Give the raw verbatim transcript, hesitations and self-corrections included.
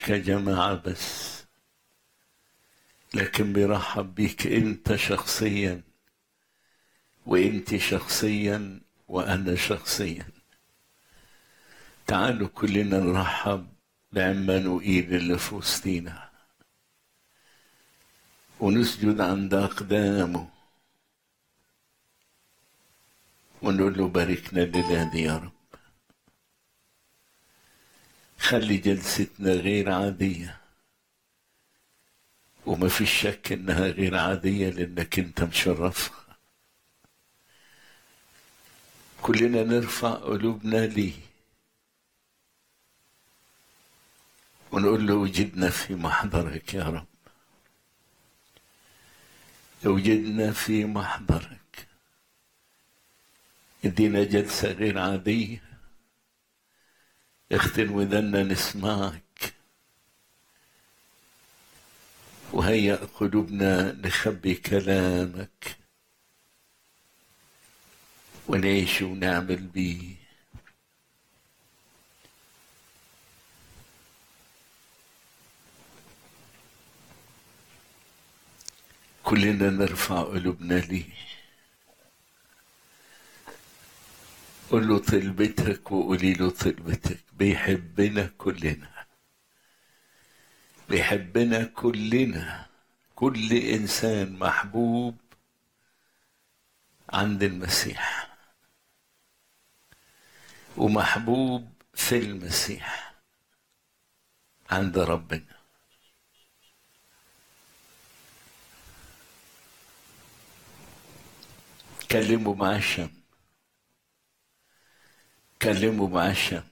كجماعة بس، لكن بيرحب بيك انت شخصيا، وانت شخصيا، وانا شخصيا. تعالوا كلنا نرحب بعمانوئيل اللي في وسطينا ونسجد عند أقدامه ونقول له باركنا الليلة دي يا رب. خلي جلستنا غير عادية، وما في شك انها غير عادية لانك انت مشرفها. كلنا نرفع قلوبنا ليه ونقول له وجدنا في محضرك يا رب، وجدنا في محضرك. ادينا جلسة غير عادية، اختن ودنا نسمعك، وهيأ قلوبنا نخبي كلامك ونعيش ونعمل بيه. كلنا نرفع قلوبنا ليه. قل له طلبتك وقولي له طلبتك. بيحبنا كلنا، بيحبنا كلنا. كل إنسان محبوب عند المسيح ومحبوب في المسيح عند ربنا. كلموا مع الشم، كلموا مع الشم.